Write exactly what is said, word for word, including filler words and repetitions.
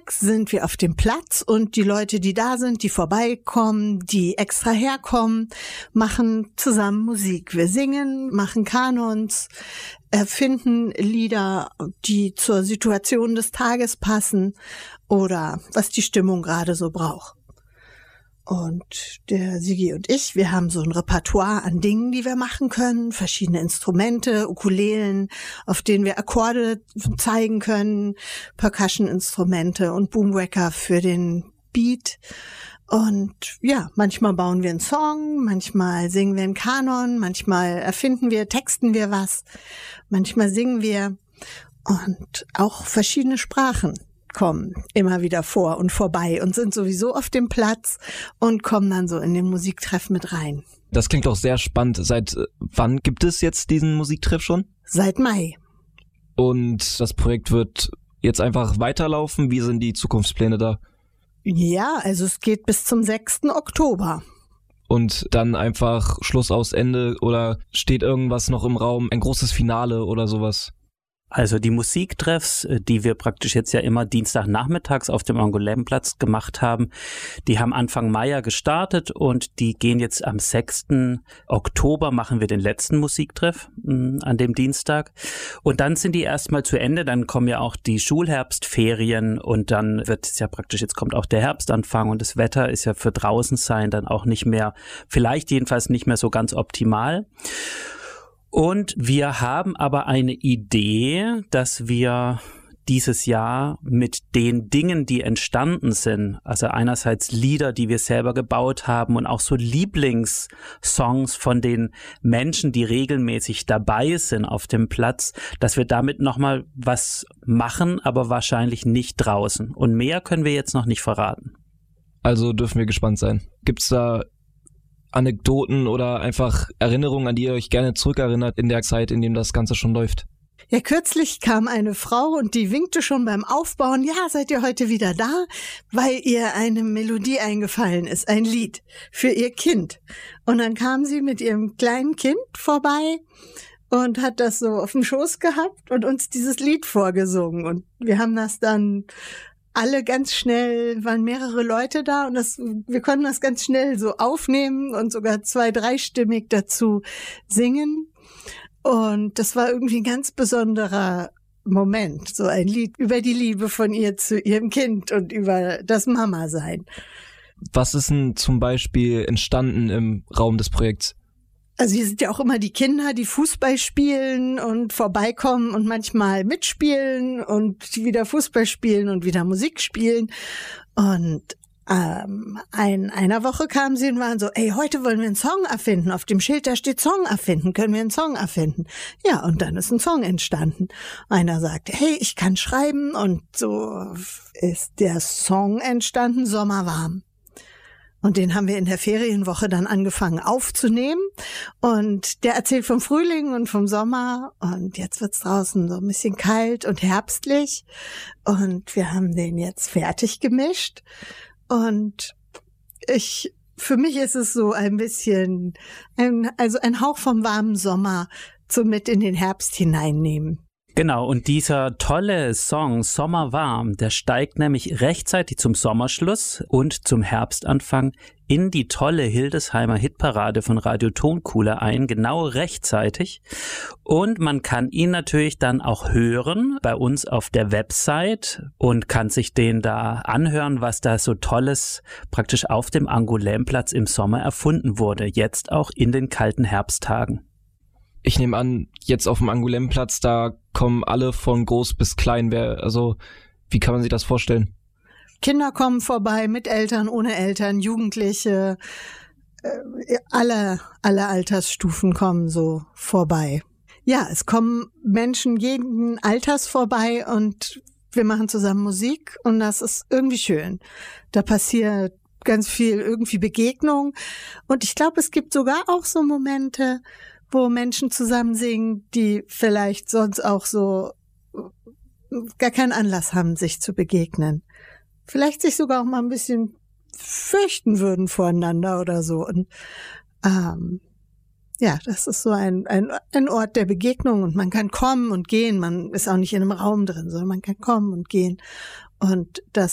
Tags sind wir auf dem Platz und die Leute, die da sind, die vorbeikommen, die extra herkommen, machen zusammen Musik. Wir singen, machen Kanons, erfinden Lieder, die zur Situation des Tages passen oder was die Stimmung gerade so braucht. Und der Sigi und ich, wir haben so ein Repertoire an Dingen, die wir machen können, verschiedene Instrumente, Ukulelen, auf denen wir Akkorde zeigen können, Percussion-Instrumente und Boomwhacker für den Beat. Und ja, manchmal bauen wir einen Song, manchmal singen wir einen Kanon, manchmal erfinden wir, texten wir was, manchmal singen wir und auch verschiedene Sprachen kommen immer wieder vor und vorbei und sind sowieso auf dem Platz und kommen dann so in den Musiktreff mit rein. Das klingt auch sehr spannend. Seit wann gibt es jetzt diesen Musiktreff schon? Seit Mai. Und das Projekt wird jetzt einfach weiterlaufen? Wie sind die Zukunftspläne da? Ja, also es geht bis zum sechsten Oktober. Und dann einfach Schluss aus Ende oder steht irgendwas noch im Raum? Ein großes Finale oder sowas? Also die Musiktreffs, die wir praktisch jetzt ja immer Dienstagnachmittags auf dem Angoulême-Platz gemacht haben, die haben Anfang Mai ja gestartet und die gehen jetzt am sechsten Oktober, machen wir den letzten Musiktreff mh, an dem Dienstag. Und dann sind die erstmal zu Ende, dann kommen ja auch die Schulherbstferien und dann wird es ja praktisch, jetzt kommt auch der Herbstanfang und das Wetter ist ja für draußen sein dann auch nicht mehr, vielleicht jedenfalls nicht mehr so ganz optimal. Und wir haben aber eine Idee, dass wir dieses Jahr mit den Dingen, die entstanden sind, also einerseits Lieder, die wir selber gebaut haben und auch so Lieblingssongs von den Menschen, die regelmäßig dabei sind auf dem Platz, dass wir damit nochmal was machen, aber wahrscheinlich nicht draußen. Und mehr können wir jetzt noch nicht verraten. Also dürfen wir gespannt sein. Gibt's da Anekdoten oder einfach Erinnerungen, an die ihr euch gerne zurückerinnert in der Zeit, in dem das Ganze schon läuft? Ja, kürzlich kam eine Frau und die winkte schon beim Aufbauen, ja, seid ihr heute wieder da, weil ihr eine Melodie eingefallen ist, ein Lied für ihr Kind. Und dann kam sie mit ihrem kleinen Kind vorbei und hat das so auf dem Schoß gehabt und uns dieses Lied vorgesungen. Und wir haben das dann alle ganz schnell, waren mehrere Leute da und das, wir konnten das ganz schnell so aufnehmen und sogar zwei-, dreistimmig dazu singen. Und das war irgendwie ein ganz besonderer Moment, so ein Lied über die Liebe von ihr zu ihrem Kind und über das Mama-Sein. Was ist denn zum Beispiel entstanden im Raum des Projekts? Also hier sind ja auch immer die Kinder, die Fußball spielen und vorbeikommen und manchmal mitspielen und wieder Fußball spielen und wieder Musik spielen. Und ähm, in einer Woche kamen sie und waren so, ey, heute wollen wir einen Song erfinden. Auf dem Schild, da steht Song erfinden. Können wir einen Song erfinden? Ja, und dann ist ein Song entstanden. Einer sagte, hey, ich kann schreiben. Und so ist der Song entstanden, Sommerwarm. Und den haben wir in der Ferienwoche dann angefangen aufzunehmen. Und der erzählt vom Frühling und vom Sommer. Und jetzt wird's draußen so ein bisschen kalt und herbstlich. Und wir haben den jetzt fertig gemischt. Und ich, für mich ist es so ein bisschen, ein, also ein Hauch vom warmen Sommer zum mit in den Herbst hineinnehmen. Genau, und dieser tolle Song Sommerwarm, der steigt nämlich rechtzeitig zum Sommerschluss und zum Herbstanfang in die tolle Hildesheimer Hitparade von Radio Tonkuhle ein, genau rechtzeitig. Und man kann ihn natürlich dann auch hören bei uns auf der Website und kann sich den da anhören, was da so Tolles praktisch auf dem Angoulême-Platz im Sommer erfunden wurde, jetzt auch in den kalten Herbsttagen. Ich nehme an, jetzt auf dem Angoulême-Platz, da kommen alle von groß bis klein. Wer, also, wie kann man sich das vorstellen? Kinder kommen vorbei, mit Eltern, ohne Eltern, Jugendliche, äh, alle, alle Altersstufen kommen so vorbei. Ja, es kommen Menschen jeden Alters vorbei und wir machen zusammen Musik und das ist irgendwie schön. Da passiert ganz viel irgendwie Begegnung und ich glaube, es gibt sogar auch so Momente, wo Menschen zusammen singen, die vielleicht sonst auch so gar keinen Anlass haben, sich zu begegnen. Vielleicht sich sogar auch mal ein bisschen fürchten würden voreinander oder so. Und ähm, ja, das ist so ein, ein, ein Ort der Begegnung und man kann kommen und gehen. Man ist auch nicht in einem Raum drin, sondern man kann kommen und gehen. Und das